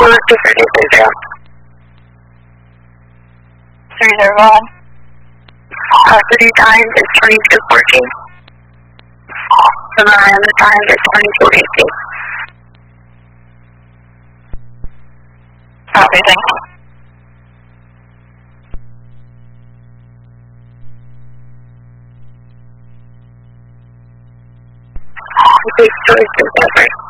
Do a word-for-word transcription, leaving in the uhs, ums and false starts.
four two three three zero. three zero one. Uh, city time is twenty-two fourteen. The Miami time is twenty-two eighteen. Copy, thank you. Big choices ever.